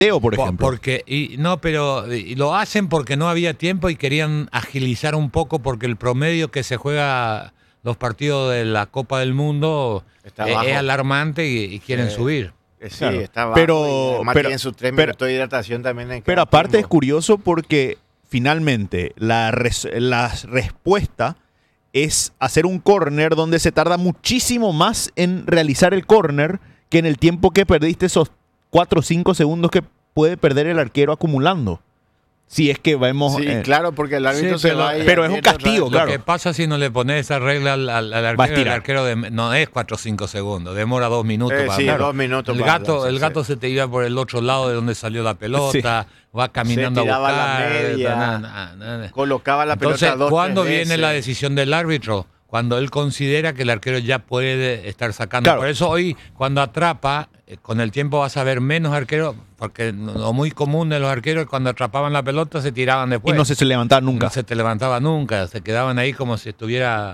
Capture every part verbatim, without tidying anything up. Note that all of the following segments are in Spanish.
por ejemplo. Porque, y, no, pero y lo hacen porque no había tiempo y querían agilizar un poco porque el promedio que se juega los partidos de la Copa del Mundo eh, es alarmante y, y quieren sí. subir. Sí, claro. está bajo. Pero, y pero tienen sus tres pero, minutos de hidratación también. En pero aparte tiempo. es curioso porque finalmente la, res, la respuesta es hacer un córner donde se tarda muchísimo más en realizar el córner que en el tiempo que perdiste esos cuatro o cinco segundos que puede perder el arquero acumulando. Si es que vemos... Sí, eh, claro, porque el árbitro sí, se pero, va y pero es un castigo, Lo claro. que pasa si no le pones esa regla al, al, al arquero, el arquero de, no es cuatro o cinco segundos, demora dos minutos. Eh, para, sí, claro. dos minutos. El para gato, hablar, el sí, gato sí. se te iba por el otro lado de donde salió la pelota, sí. va caminando se tiraba a buscar. La media, na, na, na, na. Colocaba la Entonces, pelota dos, ¿cuándo tres viene veces? la decisión del árbitro? Cuando él considera que el arquero ya puede estar sacando. Claro. Por eso hoy, cuando atrapa, eh, con el tiempo vas a ver menos arqueros, porque lo muy común de los arqueros es cuando atrapaban la pelota se tiraban después. Y no se, se levantaban nunca. No se te levantaba nunca, se quedaban ahí como si estuviera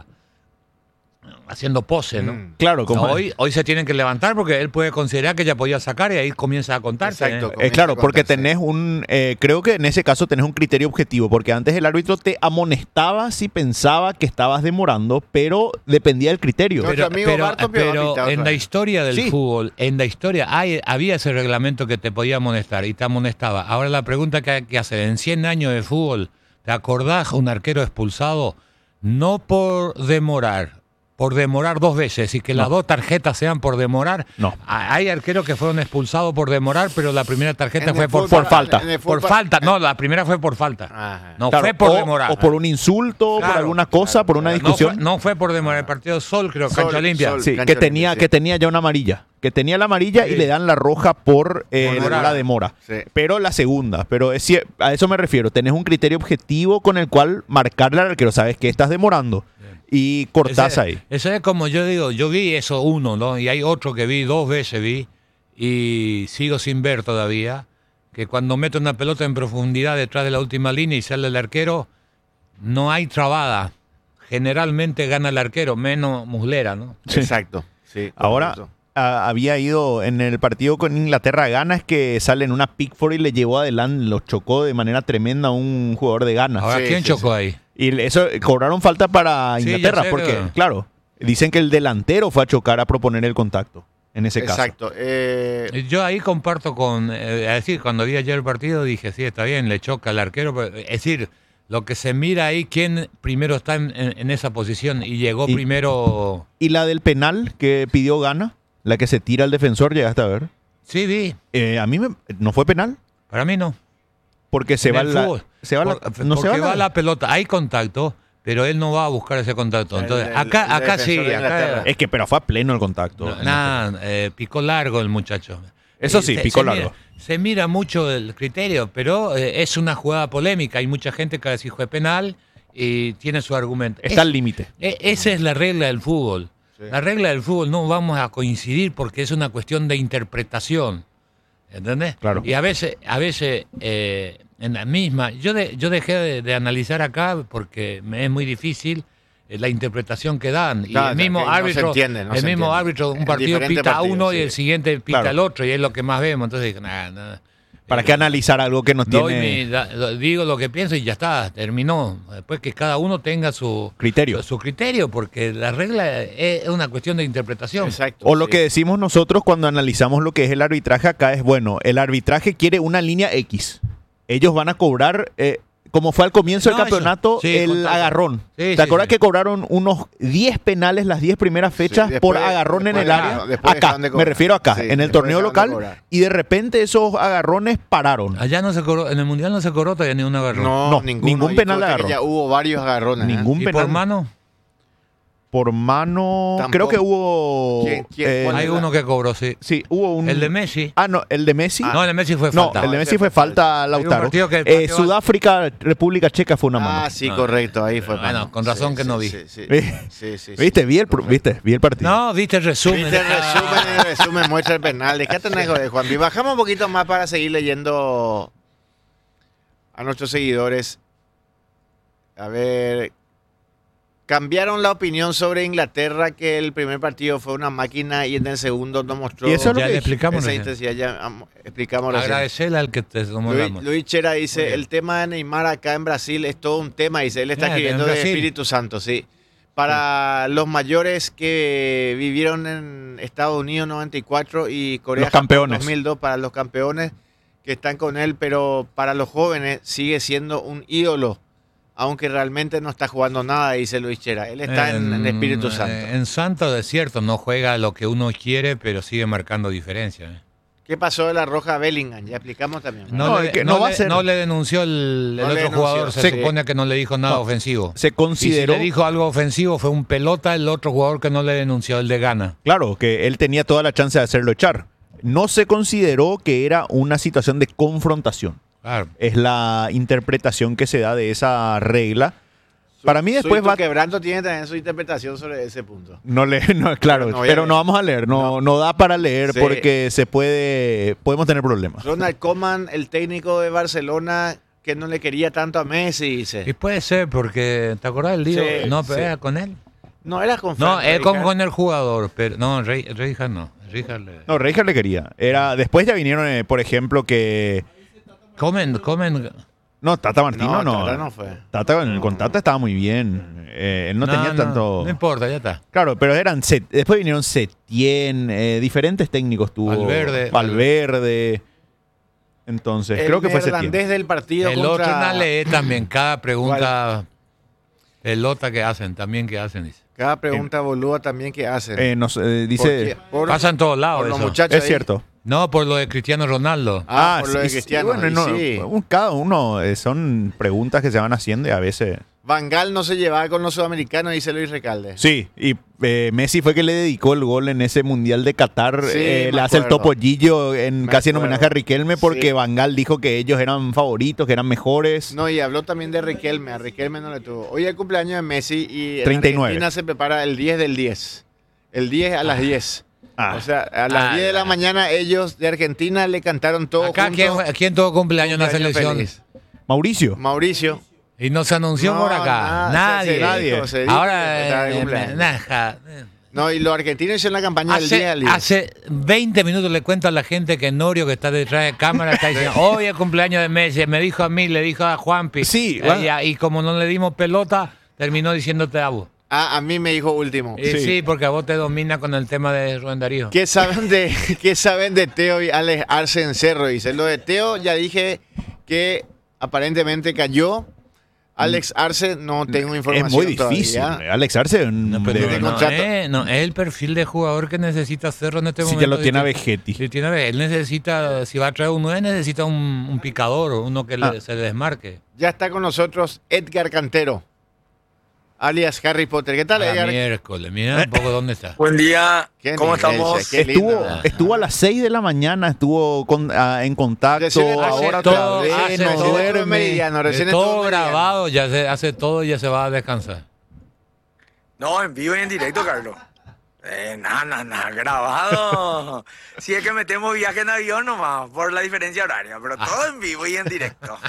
haciendo pose, ¿no? Mm. Claro, como No, hoy, hoy se tienen que levantar porque él puede considerar que ya podía sacar y ahí comienza a contarse. Exacto. ¿eh? Eh, claro, porque contarse. tenés un, eh, creo que en ese caso tenés un criterio objetivo, porque antes el árbitro te amonestaba si pensaba que estabas demorando, pero dependía del criterio. No, Pero, amigo pero- Barto Pio va a pero pitar en otra la vez. historia del Sí. fútbol, en la historia hay, había ese reglamento que te podía amonestar y te amonestaba. Ahora la pregunta que hay que hacer, en cien años de fútbol, ¿te acordás un arquero expulsado? No por demorar, por demorar dos veces y que No. las dos tarjetas sean por demorar. No. Ha- Hay arqueros que fueron expulsados por demorar, pero la primera tarjeta En fue el por, fútbol- por falta. en el por fútbol- falta. No, la primera fue por falta. Ajá. No Claro, fue por o, demorar. o por un insulto, Claro, por alguna cosa, claro, por una claro. No discusión. fue, no fue por demorar el partido Sol, creo, Sol, cancha limpia. Sol. Sí, Cancha que limpia, tenía, sí. que tenía ya una amarilla. Que tenía la amarilla Sí. y le dan la roja por eh, Por la demora. demora. Sí. Pero la segunda. Pero es, cier- a eso me refiero. Tenés un criterio objetivo con el cual marcarle al arquero. Sabes que estás demorando. Y cortás Ese- ahí. Eso es como yo digo, yo vi eso uno, ¿no? Y hay otro que vi, dos veces vi, y sigo sin ver todavía, que cuando mete una pelota en profundidad detrás de la última línea y sale el arquero, no hay trabada. Generalmente gana el arquero, menos Muslera, ¿no? Sí. Exacto. Sí, Ahora, correcto. a- había ido en el partido con Inglaterra Ghana, es que sale en una Pickford y le llevó adelante, lo chocó de manera tremenda a un jugador de Ghana. Ahora, Sí, ¿quién sí, chocó sí. ahí? Y eso cobraron falta para Sí, Inglaterra, ya sé, porque, pero- claro, dicen que el delantero fue a chocar a proponer el contacto en ese caso. Exacto. Eh, Yo ahí comparto con, eh, es decir, cuando vi ayer el partido dije, sí, está bien, le choca al arquero, pero, es decir, lo que se mira ahí, quién primero está en, en- en esa posición y llegó Y- primero, Y la del penal que pidió Ghana, la que se tira al defensor, llegaste a ver. sí, vi, Eh, a mí me- no fue penal, para mí no. porque se En va el la, fútbol. se va la, Por- no se porque va va la, la pelota, hay contacto, pero él no va a buscar ese contacto. El- Entonces, el- acá, el acá sí, defensor de acá Inglaterra. es que pero fue a pleno el contacto. no, nada, eh, picó largo el muchacho. Eso Eh, sí, se- picó se largo. Mira, se mira mucho el criterio, pero eh, es una jugada polémica. Hay mucha gente que dice fue penal y tiene su argumento. Está Es- al límite. e- esa es la regla del fútbol. Sí. La regla del fútbol no vamos a coincidir porque es una cuestión de interpretación. ¿Entendés? Claro. Y a veces, a veces eh, en la misma, yo de- yo dejé de, de analizar acá porque me es muy difícil eh, la interpretación que dan. Y Claro, el mismo que no se árbitro, entiende, no el se mismo entiende. árbitro, un En partido diferentes pita a partidos, uno sí. y el siguiente pita Claro. al otro, y es lo que más vemos. Entonces dije, nada, nada. ¿Para Eh, qué analizar algo que no doy tiene mi- da- do- digo lo que pienso y ya está, terminó. Después que cada uno tenga su criterio? su criterio, porque la regla es una cuestión de interpretación. Exacto. O lo sí. que decimos nosotros cuando analizamos lo que es el arbitraje acá es, bueno, el arbitraje quiere una línea X. Ellos van a cobrar, eh, como fue al comienzo No, del campeonato, eso. Sí, el contacto. agarrón. Sí, ¿Te sí, acuerdas sí. que cobraron unos diez penales las diez primeras fechas Sí, después- por agarrón en después el dejaron- área? después Acá, dejaron de me cobrar. refiero acá, Sí, en el después torneo dejaron de local. cobrar. Y de repente esos agarrones pararon. Allá no se cobró, en el mundial no se cobró todavía ni un agarrón. No, No, ninguno. ningún Y penal de conste que agarrón. Ya hubo varios agarrones. ¿eh? Ningún ¿Y penal. por mano? Por mano, Tampoco. creo que hubo... ¿Quién- quién- eh, cuál Hay es la- uno que cobró, sí. sí, hubo un... El de Messi. Ah, no, el de Messi. no, el de Messi fue No, falta. el de No, Messi ese fue fue falta a Hay un Lautaro. partido que el Eh, partido- Sudáfrica, República Checa fue una mano. Ah, sí, No. correcto, ahí fue. Bueno, mano. con razón que no vi. Sí, sí, Vi- sí, sí, sí, ¿Viste? sí. Vi el, pro- ¿Viste? Vi el partido. No, viste el resumen. Viste el resumen, el resumen muestra el penal. ¿De qué tenés, joder, Juan? Y bajamos un poquito más para seguir leyendo a nuestros seguidores. A ver. Cambiaron la opinión sobre Inglaterra, que el primer partido fue una máquina y en el segundo no mostró Y eso es lo Ya que le explicamos. esa recién. intensidad. Ya am- explicamos recién. Agradecerle al que te tomó Luis, la Luis Chera Muy dice, bien. el tema de Neymar acá en Brasil es todo un tema, dice, él está Ah, escribiendo en de Brasil. Espíritu Santo, sí. Para los mayores que vivieron en Estados Unidos noventa y cuatro y Corea Los campeones. dos mil dos, para los campeones que están con él, pero para los jóvenes sigue siendo un ídolo, aunque realmente no está jugando nada, dice Luis Chera. Él está en, en Espíritu Santo. En Santo es cierto, no juega lo que uno quiere, pero sigue marcando diferencia. ¿eh? ¿Qué pasó de la roja a Bellingham? Ya explicamos también. No, No, le, es que no no va le- a ser- no le denunció el, el No le otro denunció, jugador, se sí. supone que no le dijo nada No, ofensivo. Se Y si consideró, le dijo algo ofensivo fue un pelota el otro jugador que no le denunció, el de Ghana. claro, que él tenía toda la chance de hacerlo echar. No se consideró que era una situación de confrontación. Claro. Es la interpretación que se da de esa regla. Para mí después Suito va... Quebranto tiene también su interpretación sobre ese punto. No le, no, claro, Pero no voy a pero leer. no vamos a leer, no, no. da para leer Sí. porque se puede, podemos tener problemas. Ronald Koeman, el técnico de Barcelona, que no le quería tanto a Messi, Y dice. puede ser, porque ¿te acordás del lío? Sí, no, sí. pero era con él. No, era con No, Frank él con, Rijkaard. con el jugador, pero no, Rey- Rijkaard no. Rijkaard le- No, Rijkaard le quería. Era, después ya vinieron, eh, por ejemplo, que... Comen, comen. No, Tata Martino No, no. Tata no fue. Tata, con- con Tata estaba muy bien. Eh, él no, tenía tanto... No importa, ya está. Claro, pero eran Set- después vinieron Setién, eh, diferentes técnicos tuvo. Valverde. Valverde. Entonces, El creo que fue Setién. neerlandés del partido El contra... otro no lee también, cada pregunta pelota que hacen, también que hacen, dice. Cada pregunta boluda también que hacen. Eh, nos, eh, dice, Porque- por- Pasa en todos lados por los eso. muchachos es ahí. cierto. No, por lo de Cristiano Ronaldo. Ah, por lo de sí, sí, Cristiano. bueno, y no, sí. un- cada uno eh, son preguntas que se van haciendo y a veces... Van Gaal no se llevaba con los sudamericanos, dice Luis Recalde. Sí, y eh, Messi fue que le dedicó el gol en ese Mundial de Qatar. Sí, eh, me le hace el acuerdo. topollillo en Me casi en acuerdo. homenaje a Riquelme porque Sí. Van Gaal dijo que ellos eran favoritos, que eran mejores. No, y habló también de Riquelme. A Riquelme no le tuvo. Hoy es el cumpleaños de Messi y en treinta y nueve. Argentina se prepara el diez del diez. El diez a las diez. Ah. O sea, a las Ah, diez de la ya. mañana ellos de Argentina le cantaron todo Acá, ¿quién, juntos. ¿quién tuvo cumpleaños en la Cumpleaños selección? feliz. Mauricio. Mauricio. Y no se anunció No, por acá. nada, Nadie. se- se Nadie. dijo, se dijo que Ahora, estaba de eh, cumpleaños. naja. No, y los argentinos hicieron la campaña del día Hace, del diez. hace veinte minutos le cuento a la gente que Norio, que está detrás de cámara, está diciendo, hoy es cumpleaños de Messi. Me dijo a mí, le dijo a Juanpi. Sí, Eh, bueno. ya, y como no le dimos pelota, terminó diciéndote a vos. Ah, a mí me dijo último. Y sí. Sí. porque a vos te domina con el tema de Rubén Darío. ¿Qué saben de, qué saben de Teo y Alex Arce en Cerro? Dice, lo de Teo ya dije que aparentemente cayó. Alex Arce no tengo información Es muy difícil. todavía. Alex Arce mm, No, pero de- no, de no, contrato. eh, no, es el perfil de jugador que necesita Cerro en este si momento. ya lo tiene a Dice- Vegetti. Sí, tiene a ver, él necesita, si va a traer un nueve, necesita un, un picador, uno que le- Ah. se le desmarque. Ya está con nosotros Edgar Cantero, alias Harry Potter. ¿Qué tal, A la Edgar? miércoles, mira un poco dónde está. Buen día, Qué ¿cómo nivel, estamos? Qué Estuvo, lindo. estuvo a las seis de la mañana, estuvo con- ah, en contacto, Recién hace ahora todo, otra vez, hace no todo. duerme. Meridiano, recién Es estuvo todo Meridiano. grabado, ya se hace todo y ya se va a descansar. No, en vivo y en directo, Carlos. Eh, nada, nada, nada, grabado. Si es que metemos viaje en avión nomás, por la diferencia horaria, pero todo en vivo y en directo.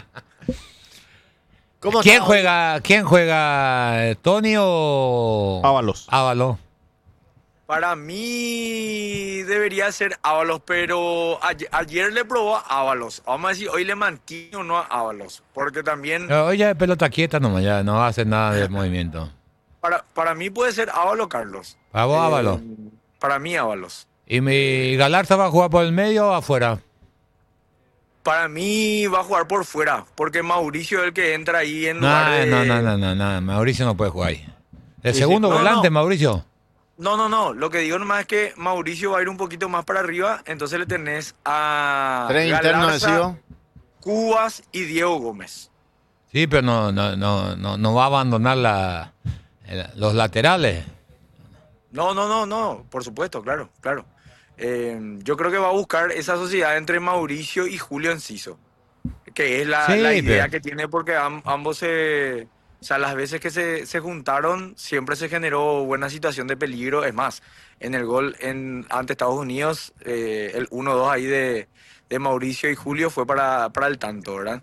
¿Cómo ¿Quién está? juega, quién juega, Tony o Ábalos. Ábalos? Para mí debería ser Ábalos, pero ayer, ayer le probó a Ábalos. Vamos a decir, hoy le mantiene o no a Ábalos, porque también No, Hoy ya es pelota quieta nomás, ya no va a hacer nada de movimiento. para, para mí puede ser Ábalos, Carlos. ¿Para vos, Eh, Ábalos? Para mí Ábalos. ¿Y mi Galarza va a jugar por el medio o afuera? Para mí va a jugar por fuera, porque Mauricio es el que entra ahí en No, lugar de... no, no, no, no, no, Mauricio no puede jugar ahí. ¿El Sí, segundo sí. No, volante, no. Mauricio? No, no, no. Lo que digo nomás es que Mauricio va a ir un poquito más para arriba, entonces le tenés a Tres internos, Galarza, decido. Cubas y Diego Gómez. Sí, pero no, no, no, no, no va a abandonar la, el- los laterales. No, no, no, no. Por supuesto, claro, claro. Eh, yo creo que va a buscar esa sociedad entre Mauricio y Julio Enciso, que es la, Sí, la idea pero- que tiene porque am- ambos se... O sea, las veces que se, se juntaron siempre se generó buena situación de peligro. Es más, en el gol en, ante Estados Unidos, eh, el uno dos ahí de, de Mauricio y Julio fue para, para el tanto, ¿verdad?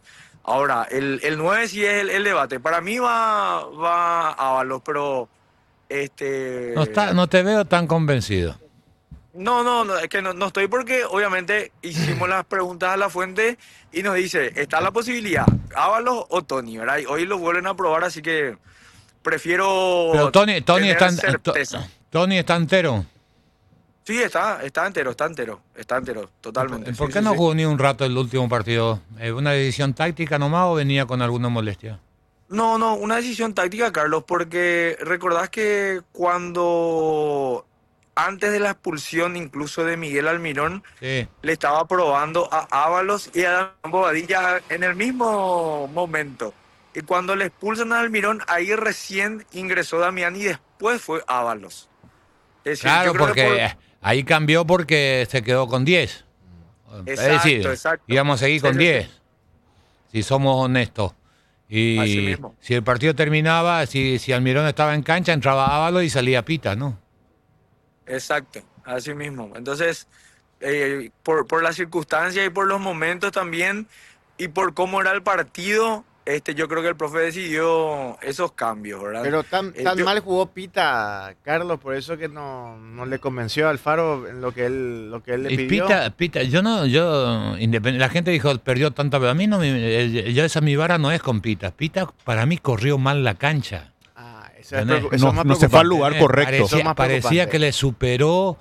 Ahora, el, el nueve sí es el, el debate. Para mí va, va Ábalos, pero este No, está, no te veo tan convencido. no, no, no, es que no, no estoy porque obviamente hicimos las preguntas a la fuente y nos dice, está la posibilidad, Ábalos o Tony, ¿verdad? Y hoy lo vuelven a probar, así que prefiero Pero Tony, Tony, tener está, certeza. Tony está entero. Sí, está, está entero, está entero, está entero, totalmente. ¿Por sí, qué sí, no sí. jugó ni un rato el último partido? ¿Eh, ¿Una decisión táctica nomás o venía con alguna molestia? No, no, una decisión táctica, Carlos, porque recordás que cuando antes de la expulsión incluso de Miguel Almirón, Sí. le estaba probando a Ábalos y a Damián Bobadilla en el mismo momento. Y cuando le expulsan a Almirón, ahí recién ingresó Damián y después fue Ábalos. Es decir, Claro, yo creo porque que por- ahí cambió porque se quedó con diez. Es decir, Exacto, exacto. íbamos a seguir Sí, con sí, diez, sí. si somos honestos. Así Y mismo. si el partido terminaba, si, si Almirón estaba en cancha, entraba Ábalos y salía Pita, ¿no? Exacto, así mismo. Entonces, eh, por, por las circunstancias y por los momentos también, y por cómo era el partido, este, yo creo que el profe decidió esos cambios, ¿verdad? Pero tan, Eh, tan yo- mal jugó Pita, Carlos, por eso que no, no le convenció a Alfaro en lo que él, lo que él le Y pidió. Pita, Pita, yo no, yo, independ- la gente dijo, perdió tanta, pero a mí no, me- el- yo esa mi vara no es con Pita. Pita para mí corrió mal la cancha. Ah, eso es, ¿Entendés? preocu- eso No- es más no se fue al preocupante. lugar ¿Entendés? correcto. Eso Parecía, es más parecía preocupante. que le superó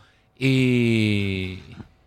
y,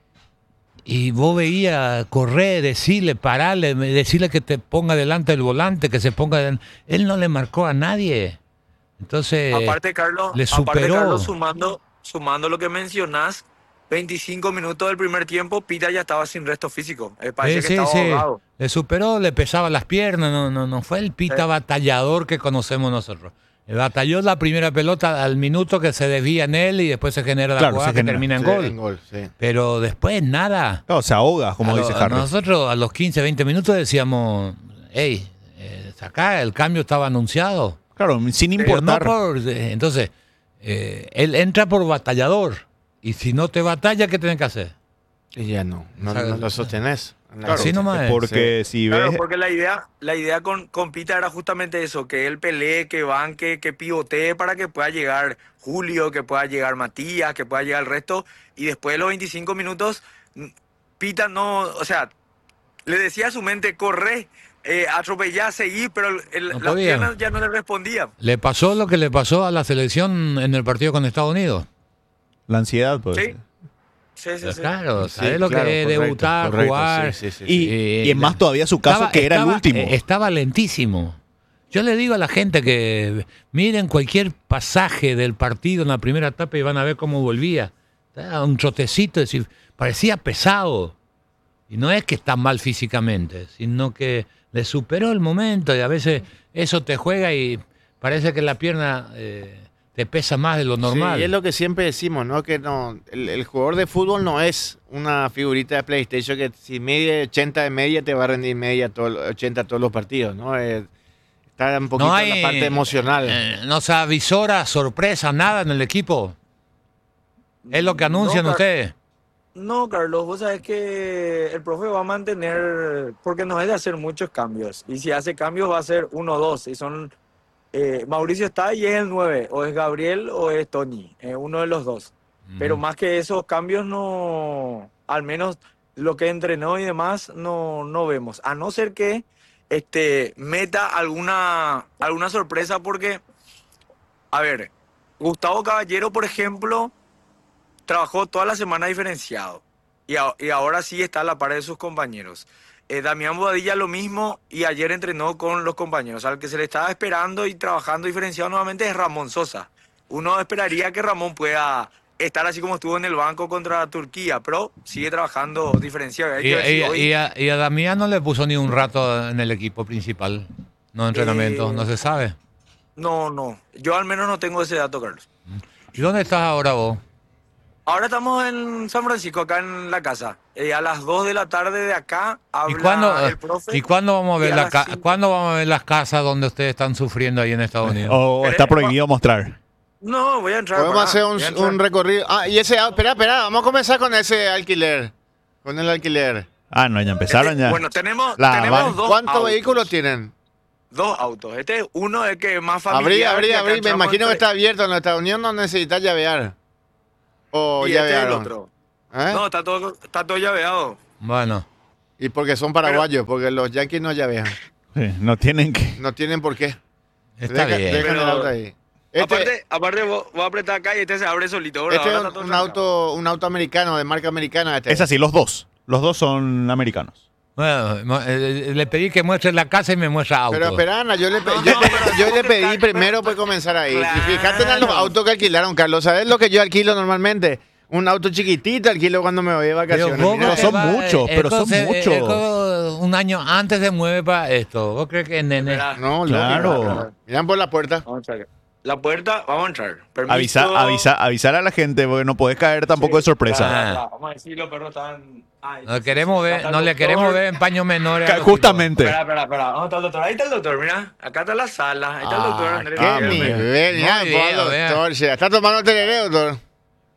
y vos veías correr, decirle, pararle, decirle que te ponga delante del volante, que se ponga... del- Él no le marcó a nadie. Entonces, aparte, Carlos, le aparte, superó. Carlos, sumando, sumando lo que mencionás, veinticinco minutos del primer tiempo, Pita ya estaba sin resto físico. Eh, parecía Sí, que sí, estaba sí. ahogado. Le superó, le pesaba las piernas, no, no, no fue el Pita Sí. batallador que conocemos nosotros. Le batalló la primera pelota al minuto que se desvía en él y después se genera la Claro, jugada se que genera. termina en Sí, gol. en gol, sí. Pero después nada. Claro, se ahoga, como A dice lo- Harry. Nosotros a los quince, veinte minutos decíamos, hey, eh, acá el cambio estaba anunciado. Claro, sin Pero no importar. por, eh, entonces, eh, él entra por batallador. Y si no te batalla, ¿qué tienes que hacer? Y ya no, no, O sea, no lo sostenés. en la Claro, así cancha. nomás es. Porque si Claro, ves. porque la idea, la idea con, con Pita era justamente eso, que él pelee, que banque, que pivotee para que pueda llegar Julio, que pueda llegar Matías, que pueda llegar el resto. Y después de los veinticinco minutos, n- Pita no, o sea, le decía a su mente, corre, eh, atropellá, seguí, pero el- el- No las podía. piernas ya no le respondían. Le pasó lo que le pasó a la selección en el partido con Estados Unidos. La ansiedad, pues. Sí. Sí, sí, sí. Claro, Sí, ¿sabes lo claro, que es correcto, debutar, correcto, jugar? sí, sí, sí, Y, sí. Eh, y es más todavía su caso, Estaba- que era estaba- el último. eh, Estaba lentísimo. Yo le digo a la gente que miren cualquier pasaje del partido en la primera etapa y van a ver cómo volvía. Estaba un trotecito, es decir, parecía pesado. Y no es que está mal físicamente, sino que le superó el momento y a veces eso te juega y parece que la pierna eh, te pesa más de lo normal. Sí, y es lo que siempre decimos, ¿no? Que no, el, el jugador de fútbol no es una figurita de PlayStation que si media ochenta de media te va a rendir media todo, ochenta todos los partidos, ¿no? Eh, está un poquito en la parte emocional. eh, no se avisora, sorpresa, nada en el equipo. Es lo que anuncian No, Car- ustedes. No, Carlos, vos sabés que el profe va a mantener, porque no es de hacer muchos cambios. Y si hace cambios va a ser uno o dos. Y son, eh, Mauricio está y es el nueve, o es Gabriel o es Tony, eh, uno de los dos. Pero más que esos cambios no, al menos lo que entrenó y demás, no, no vemos. A no ser que este, meta alguna, alguna sorpresa porque, a ver, Gustavo Caballero, por ejemplo, trabajó toda la semana diferenciado y, a- y ahora sí está a la par de sus compañeros. Eh, Damián Bobadilla lo mismo y ayer entrenó con los compañeros. Al que se le estaba esperando y trabajando diferenciado nuevamente es Ramón Sosa. Uno esperaría que Ramón pueda estar así como estuvo en el banco contra Turquía, pero sigue trabajando diferenciado. Hay Y, que ver si y- hoy- y a, y a Damián no le puso ni un rato en el equipo principal. No entrenamiento, Eh, no se sabe. No, no. Yo al menos no tengo ese dato, Carlos. ¿Y dónde estás ahora vos? Ahora estamos en San Francisco, acá en la casa. Eh, a las dos de la tarde de acá ¿Y habla cuándo, el profe. ¿y cuándo vamos a y ver a la las ca- cinco. ¿cuándo vamos a ver las casas donde ustedes están sufriendo ahí en Estados Unidos? O Pero- está prohibido mostrar. No, voy a entrar. Podemos pará, hacer un, voy a entrar. un recorrido. Ah, y ese, ah, espera, espera, vamos a comenzar con ese alquiler. Con el alquiler. Ah, no, ya empezaron Este- ya. Bueno, tenemos, La tenemos van- dos ¿Cuántos autos. vehículos tienen? Dos autos. Este es uno es que es más Abrí, familiar. abrí, que acá abrí. Me entramos imagino que entre- está abierto. En Estados Unidos no necesitas llavear. O Y este es el llavearon. otro. ¿Eh? No, está todo, está todo llaveado. Bueno, Y porque son paraguayos, porque los yanquis no llavean. Sí, no tienen que. No tienen por qué. está Deja- bien. Dejan el Pero- auto ahí. Este, aparte, aparte vos, vos apretás acá y este se abre solito. Ahora, este es ahora un, está todo un trancado. auto, un auto americano, de marca americana. Este. Es así, los dos. Los dos son americanos. Bueno, mo- eh, le pedí que muestre la casa y me muestra auto. Pero espera, Ana, yo le, pe- No, yo, no, te- pero yo le porque pedí está- primero por comenzar ahí. Claro. Y fíjate en los autos que alquilaron, Carlos. ¿Sabes lo que yo alquilo normalmente? Un auto chiquitito alquilo cuando me voy de vacaciones. vos Mira, crees son que va- muchos, el pero son co- se- el muchos. co- un año antes se mueve para esto. ¿Vos crees que nene? Espera, No, Claro. lógico. Miran por la puerta. vamos a entrar. La puerta, vamos a entrar. Permiso. Avisa, avisa, avisar a la gente, porque no podés caer tampoco de sorpresa. Espera, espera, Vamos a decir, los perros están. Ay, No queremos ver, está no el le doctor. queremos ver en paños menores. a Ca- los Justamente. Espera, espera, espera. ¿Dónde está el doctor? Ahí está el doctor, mira. Acá está la sala. Ahí está el doctor Ah, Andrés. qué Ah, Guillermo. nivel. Mira, Muy por bien, doctor. che. ¿Está tomando tereré, doctor? chicos.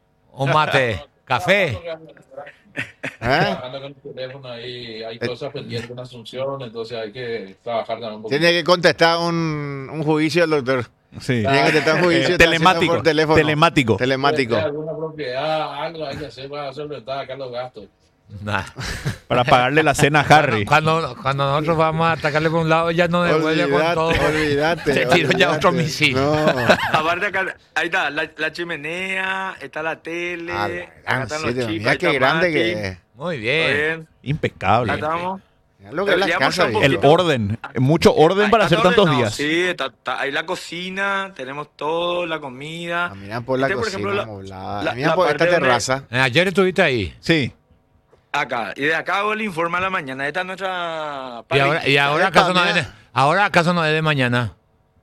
Un mate, café. ¿Eh? Trabajando con el teléfono ahí, hay cosas pendientes en Asunción, entonces hay que trabajar también un poquito. Tiene que contestar un, un juicio al doctor. Sí. Tiene que contestar un juicio. Eh, está haciendo telemático, por teléfono. telemático. Telemático. Si hay alguna propiedad, algo hay que hacer para solventar acá los gastos. Nah. Para pagarle la cena a Harry. Cuando, cuando nosotros vamos a atacarle por un lado, ya nos devuelve con Olvídate, todo. olvídate. Te tiro ya otro olvídate. misil. No. Aparte acá, ahí está la, la chimenea, está la tele, Ah, la acá gran están serio, los chicos. mira ahí qué está grande Mati. que es. Muy Está bien. bien. Impecable. Acá estamos. Mira lo que es la Le casa. damos un viejo. El poquito. orden. Mucho orden Ahí para está hacer todo tantos ordenado. días. Sí, está, está ahí la cocina, tenemos todo, la comida. Ah, mira por la Este, por cocina ejemplo, la- amoblada. la- Mira la por esta parte donde- terraza. Eh, Ayer estuviste ahí. Sí. Acá, y de acá hago el informe a la mañana. Esta es nuestra. Y ahora, y ahora Epa, acaso no es mira. de, ahora acaso no es de mañana.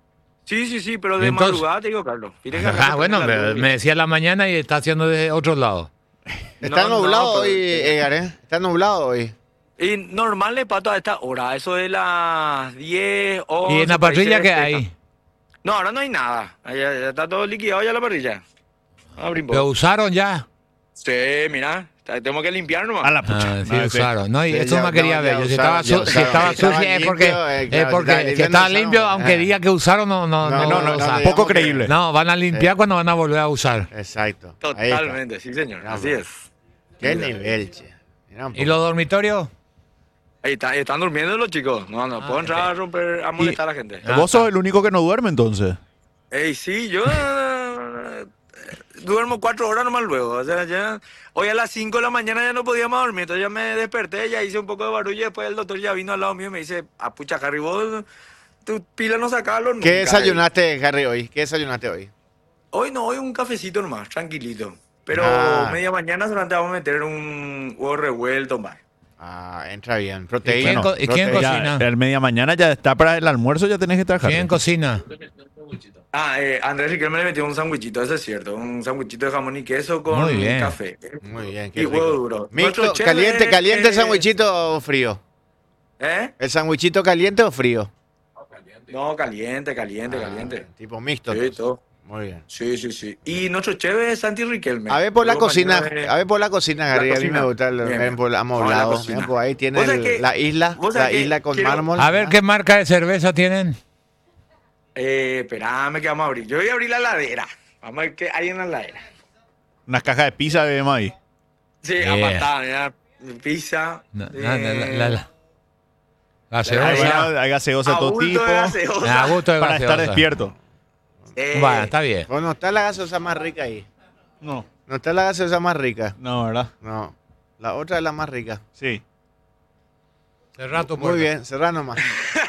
Sí, sí, sí, pero de Entonces- madrugada te digo, Carlos. Mire que acá Ah, se bueno, prende la me, luz. me decía la mañana y está haciendo de otro lado. Está No, no, nublado pero- hoy, Edgar, ¿eh? Está nublado hoy. Y normal le pato a esta hora, eso de las diez, once. ¿Y en la por ahí parrilla se qué despega. hay? No, ahora no hay nada. Ahí ya, ya está todo liquidado ya la parrilla. Abrimos. ¿Lo usaron ya? Sí, mira, está- tenemos que limpiar nomás. A la pucha. Ah, sí, Ah, sí. usaron. No, y Sí, eso ya- me quería no, ver. ya Yo, si usaron, estaba, ya su- si usaron. estaba Si estaba sucia es limpio, porque, eh, claro, es si estaba porque limpio, si estaba no limpio, usaron. aunque Ah. diga que usaron, no, no, No, no, no, lo no, usaron. digamos Poco que- creíble. No, van a limpiar Sí. cuando van a volver a usar. Exacto. Ahí está. Totalmente, sí, señor. Ya, Así hombre. es. Qué nivel, che. Mira un ¿Y poco. los dormitorios? Ahí está, están durmiendo los chicos. No, no, Ah, puedo entrar ok. a romper, a molestar a la gente. Ah, Vos sos está. el único que no duerme entonces. Ey, sí, yo eh, duermo cuatro horas nomás luego. O sea, ya, hoy a las cinco de la mañana ya no podía más dormir. Entonces ya me desperté, ya hice un poco de barullo y después el doctor ya vino al lado mío y me dice, ah, pucha, Harry, vos tu pila no sacalo nunca. ¿Qué desayunaste, Harry, hoy? ¿Qué desayunaste hoy? Hoy no, hoy un cafecito nomás, tranquilito. Pero Ah. media mañana solamente vamos a meter un huevo revuelto más. Ah, entra bien. ¿Y Proteína. quién co- y quién proteína. cocina? Ya, el media mañana ya está para el almuerzo, ya tenés que trabajar. ¿Quién cocina? Ah, eh, Andrés Riquelme le metió un sandwichito, eso es cierto. Un sandwichito de jamón y queso con Muy bien. café. Muy bien, qué Y rico. huevo duro. Mixto, Nuestro chef caliente, es- caliente el es- sandwichito o frío. ¿Eh? ¿El sandwichito caliente o frío? No, caliente, caliente, Ah, caliente. Tipo mixto. Sí, entonces. todo. Muy bien. Sí, sí, sí. Y nuestro chef es Santi Riquelme. A ver por la Luego cocina, mañana es- a ver por la cocina, Harry. A mí cocina. me gusta el Bien. ven por la Vamos a la amoblado. cocina. Ven, pues ahí tiene Vos sabés el- que- la isla, vos la sabés que isla con quiero- mármol. A ver qué marca de cerveza tienen. Eh, espérame que vamos a abrir. Yo voy a abrir la heladera. Vamos a ver qué hay en la heladera. Unas cajas de pizza bebemos ahí. Sí, Yeah. apartada, mira. Pizza. No, eh, no, la, la, la, la- Hay, gaseosa. bueno, hay gaseosa de todo abulto tipo. de gaseosa. Me da gusto de Para estar gaseosa. despierto. Eh, Bueno, está bien. Bueno, está la gaseosa más rica ahí. No, No está la gaseosa más rica. no, ¿verdad? No. La otra es la más rica. Sí. Cerrá tu Muy puerta. bien, cerrá nomás.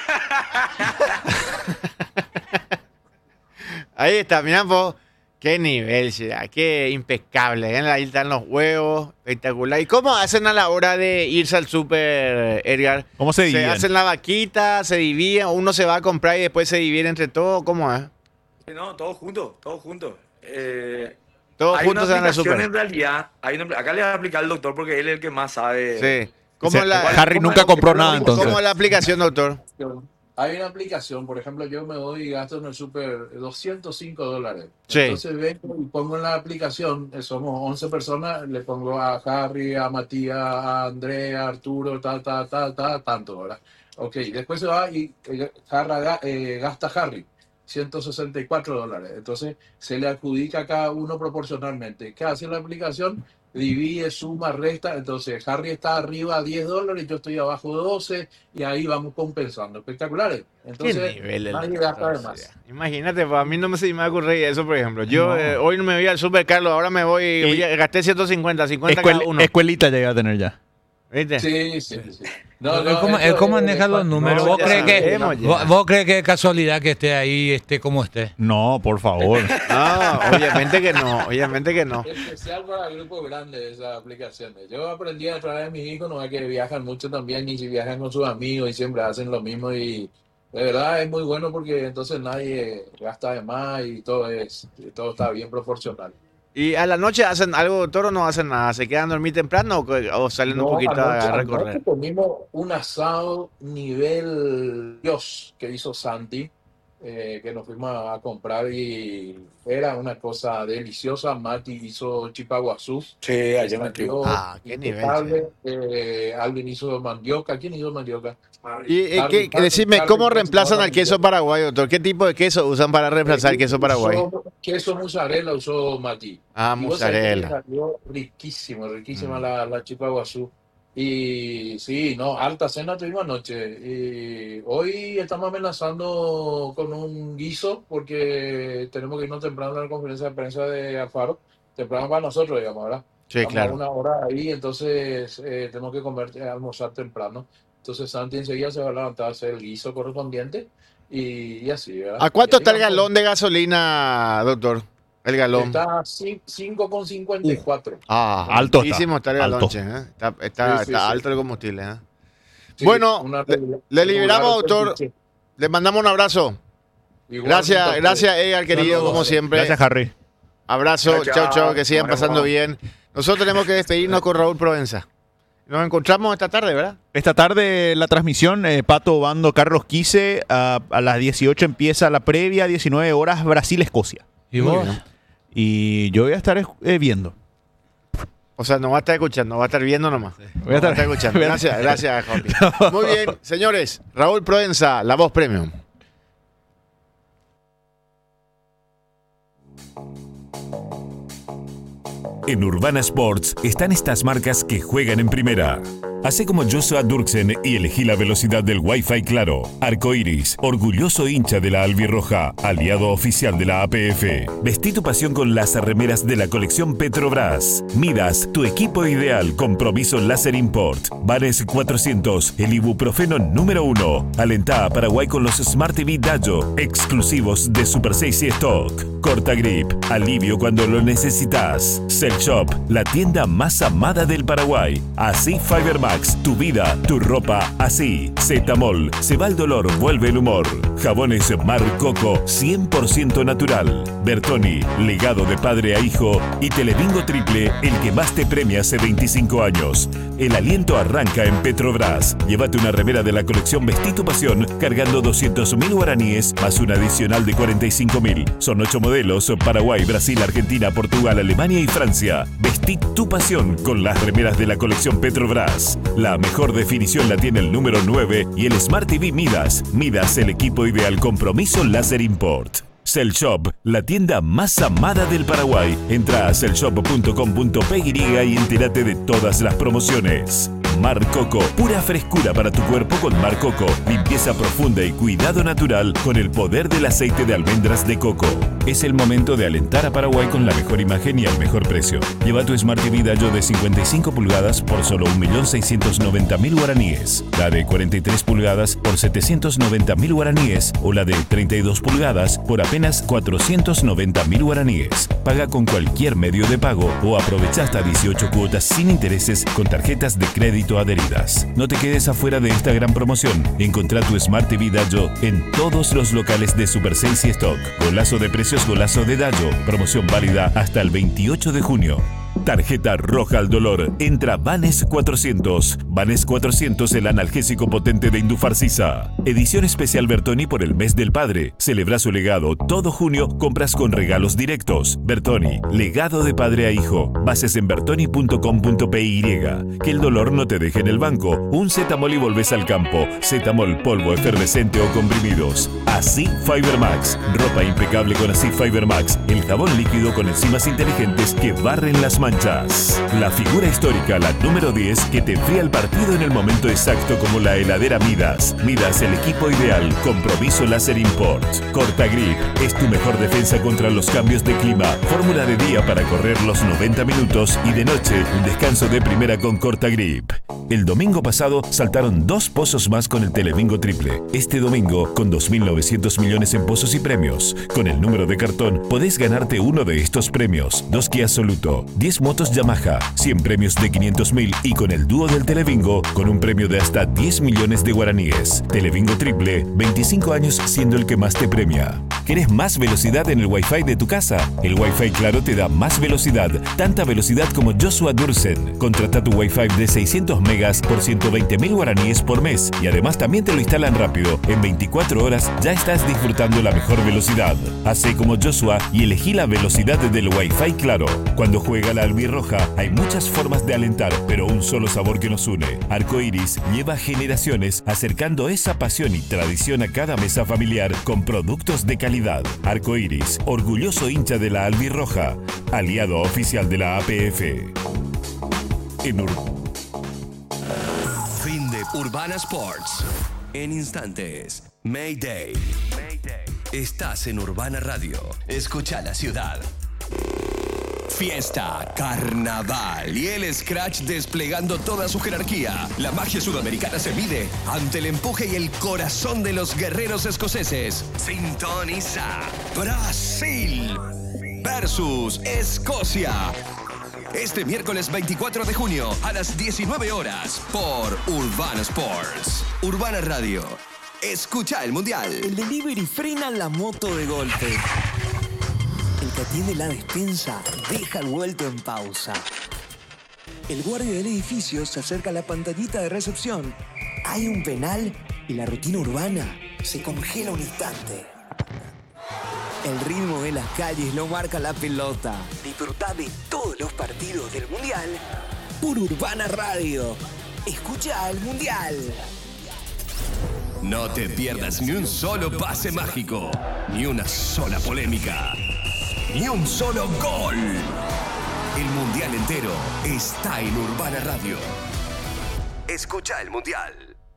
Ahí está, mirá vos. Qué nivel, será, qué impecable. ¿eh? Ahí están los huevos, espectacular. ¿Y cómo hacen a la hora de irse al súper, Edgar? ¿Cómo se ¿Se dividen? hacen la vaquita, se dividen, uno se va a comprar y después se divide entre todos? ¿Cómo es? No, todos juntos, todos juntos. Eh, Todos hay juntos se una van al aplicación súper. en realidad. Hay una- acá le voy a explicar al doctor porque él es el que más sabe. Sí. O ¿Cómo sea, la, Harry ¿cómo nunca es? compró ¿Cómo nada es? entonces. ¿Cómo es la aplicación, doctor? hay una aplicación, por ejemplo, yo me voy y gasto en el súper doscientos cinco dólares. Sí. Entonces vengo y pongo en la aplicación, eh, somos once personas, le pongo a Harry, a Matías, a Andrea, a Arturo, tal, tal, tal, tal, tanto, ¿verdad? Ok, después se va y eh, Jarra, eh, gasta Harry ciento sesenta y cuatro dólares. Entonces se le adjudica a cada uno proporcionalmente. ¿Qué hace la aplicación? Divide, suma, resta. Entonces Harry está arriba a diez dólares, yo estoy abajo de doce y ahí vamos compensando. Espectaculares. Entonces ¿Qué nivel nadie de gasta de electricidad? más. Imagínate, pues, a mí no me, se me ocurre eso, por ejemplo. Yo No. eh, hoy no me voy al super, Carlos, ahora me voy, Y- voy a- gasté ciento cincuenta, cincuenta Escuel- cada uno. escuelita llega a tener ya. ¿Viste? Sí, sí, sí. Él cómo, él cómo maneja los números. no, ¿Vos, ya crees que, sabemos ya. vos, vos crees que es casualidad que esté ahí, esté como esté? No, por favor. No, obviamente que no, obviamente que no. Especial para grupos grandes esas aplicaciones. Yo aprendí a través de mis hijos, no es que viajan mucho también, y si viajan con sus amigos y siempre hacen lo mismo y de verdad es muy bueno porque entonces nadie gasta de más y todo es todo está bien proporcional. ¿Y a la noche hacen algo, doctor, o no hacen nada? ¿Se quedan a dormir temprano o, o salen un poquito anoche, a anoche recorrer? comimos un asado nivel Dios que hizo Santi, eh, que nos fuimos a, a comprar y era una cosa deliciosa. Mati hizo chipaguazú. Sí, ayer me Salió Ah, qué nivel, impecable. Eh, alguien hizo mandioca. ¿Quién hizo mandioca? Y eh, Harry, ¿qué- Harry, decime, Harry, ¿cómo Harry, reemplazan Harry, al queso Harry. paraguayo, doctor? ¿Qué tipo de queso usan para reemplazar el queso paraguayo? Usó queso mozzarella usó Mati. Ah, Y vos sabés que mozzarella. salió riquísimo, riquísima Mm. la, la chipaguazú. Y sí, no, alta cena tuvimos anoche. Y hoy estamos amenazando con un guiso porque tenemos que irnos temprano a la conferencia de prensa de Alfaro. Temprano para nosotros, digamos, ¿verdad? Sí, Estamos a claro. una hora ahí, entonces eh, tenemos que comer, eh, almorzar temprano. Entonces Santi enseguida se va a levantar a hacer el guiso correspondiente y, y así, ¿verdad? ¿A cuánto Y ahí está el vamos. galón de gasolina, doctor? El galón. Está cinco con cincuenta y cuatro. Ah, Alto altísimo está, el galón, alto. che, ¿eh? Está, está- Sí, sí, está sí. alto el combustible, ¿eh? Sí, Bueno, una le- regula- le liberamos, regular doctor. ochenta y siete. Le mandamos un abrazo. Igualmente Gracias, a ustedes. gracias, Edgar, querido, Saludos. como siempre. Gracias, Harry. Abrazo, Chao, chao, chao, chao. que sigan Nos vemos. pasando bien. Nosotros tenemos que despedirnos con Raúl Provenza. Nos encontramos esta tarde, ¿verdad? Esta tarde la transmisión, eh, Pato Bando, Carlos Quise, a, a las dieciocho empieza la previa, diecinueve horas, Brasil-Escocia. ¿Y Muy vos? bien. Y yo voy a estar eh, viendo. O sea, no va a estar escuchando, va a estar viendo nomás. Voy a estar- escuchando. Gracias, gracias, Joaquín. Muy bien, señores. Raúl Provenza, La Voz Premium. En Urbana Sports están estas marcas que juegan en primera. Hacé como Joshua Durksen y elegí la velocidad del Wi-Fi claro. Arcoiris, orgulloso hincha de la albirroja, aliado oficial de la A P F. Vestí tu pasión con las remeras de la colección Petrobras. Midas, tu equipo ideal. Compromiso Láser Import. Vares cuatrocientos, el ibuprofeno número uno. Alentá a Paraguay con los Smart T V Dayo, exclusivos de Super seis y Stock. Corta Grip, alivio cuando lo necesitas. Cell Shop, la tienda más amada del Paraguay. Así Fibermax, tu vida, tu ropa, así. Zetamol, se va el dolor, vuelve el humor. Jabones Mar Coco, cien por ciento natural. Bertoni, legado de padre a hijo. Y Telebingo Triple, el que más te premia hace veinticinco años. El aliento arranca en Petrobras. Llévate una remera de la colección Vestí tu Pasión, cargando doscientos mil guaraníes, más una adicional de cuarenta y cinco mil. Son ocho modelos: Paraguay, Brasil, Argentina, Portugal, Alemania y Francia. Vestí tu pasión con las remeras de la colección Petrobras. La mejor definición la tiene el número nueve y el Smart T V Midas. Midas, el equipo ideal. Compromiso Láser Import. Cell Shop, la tienda más amada del Paraguay. Entra a cellshop punto com punto p y y entérate de todas las promociones. Mar Coco, pura frescura para tu cuerpo con Mar Coco. Limpieza profunda y cuidado natural con el poder del aceite de almendras de coco. Es el momento de alentar a Paraguay con la mejor imagen y al mejor precio. Lleva tu Smart T V Dayo de cincuenta y cinco pulgadas por solo un millón seiscientos noventa mil guaraníes. La de cuarenta y tres pulgadas por setecientos noventa mil guaraníes o la de treinta y dos pulgadas por apenas cuatrocientos noventa mil guaraníes. Paga con cualquier medio de pago o aprovecha hasta dieciocho cuotas sin intereses con tarjetas de crédito adheridas. No te quedes afuera de esta gran promoción. Encontrá tu Smart T V Dayo en todos los locales de Super seis y Stock. Golazo de precios, golazo de Dayo. Promoción válida hasta el veintiocho de junio. Tarjeta roja al dolor. Entra Vanes cuatrocientos. Vanes cuatrocientos, el analgésico potente de Indufarcisa. Edición especial Bertoni por el mes del padre. Celebra su legado. Todo junio compras con regalos directos. Bertoni, legado de padre a hijo. Bases en bertoni punto com punto p y. Que el dolor no te deje en el banco. Un Zetamol y volvés al campo. Zetamol, polvo, efervescente o comprimidos. Así Fibermax. Ropa impecable con Así Fibermax. El jabón líquido con enzimas inteligentes que barren las manchas. La figura histórica, la número diez, que te enfría el partido en el momento exacto, como la heladera Midas. Midas, el equipo ideal. Compromiso Láser Import. Cortagrip es tu mejor defensa contra los cambios de clima. Fórmula de día para correr los noventa minutos y de noche un descanso de primera con Cortagrip. El domingo pasado saltaron dos pozos más con el Telebingo Triple. Este domingo, con dos mil novecientos millones en pozos y premios. Con el número de cartón, podés ganarte uno de estos premios. Dos Kia Soluto, diez motos Yamaha, cien premios de quinientos mil y con el dúo del Telebingo, con un premio de hasta diez millones de guaraníes. Telebingo Triple, veinticinco años siendo el que más te premia. ¿Querés más velocidad en el Wi-Fi de tu casa? El Wi-Fi Claro te da más velocidad, tanta velocidad como Joshua Dursen. Contrata tu Wi-Fi de seiscientos megas por ciento veinte mil guaraníes por mes y además también te lo instalan rápido. En veinticuatro horas ya estás disfrutando la mejor velocidad. Hacé como Joshua y elegí la velocidad del Wi-Fi Claro. Cuando juega la albirroja hay muchas formas de alentar, pero un solo sabor que nos une. Arcoiris lleva generaciones acercando esa pasión y tradición a cada mesa familiar con productos de calidad. Arcoiris, orgulloso hincha de la albirroja, aliado oficial de la A P F. En Ur- Fin de Urbana Sports. En instantes, Mayday. Mayday. Estás en Urbana Radio. Escucha la ciudad. Fiesta, carnaval y el Scratch desplegando toda su jerarquía. La magia sudamericana se mide ante el empuje y el corazón de los guerreros escoceses. Sintoniza Brasil versus Escocia. Este miércoles veinticuatro de junio a las diecinueve horas por Urbana Sports. Urbana Radio. Escucha el mundial. El delivery frena la moto de golpe. El que atiende la despensa deja el vuelto en pausa. El guardia del edificio se acerca a la pantallita de recepción. Hay un penal y la rutina urbana se congela un instante. El ritmo de las calles lo marca la pelota. Disfrutá de todos los partidos del Mundial por Urbana Radio. Escucha el Mundial. No te pierdas ni un solo pase mágico, ni una sola polémica, ni un solo gol. El Mundial entero está en Urbana Radio. Escucha el Mundial.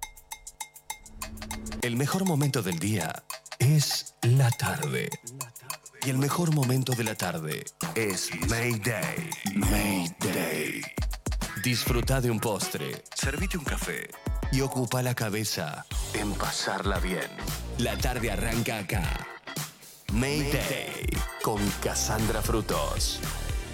El mejor momento del día es la tarde. Y el mejor momento de la tarde es Mayday. Mayday. Disfruta de un postre, servite un café y ocupa la cabeza en pasarla bien. La tarde arranca acá. Mayday con Cassandra Frutos.